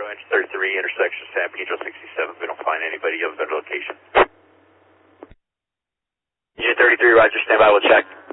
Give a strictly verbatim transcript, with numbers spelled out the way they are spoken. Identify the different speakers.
Speaker 1: engine thirty-three, intersection San Pedro sixty-seven. We don't find anybody of their location. Unit thirty-three, roger, stand by, we'll check.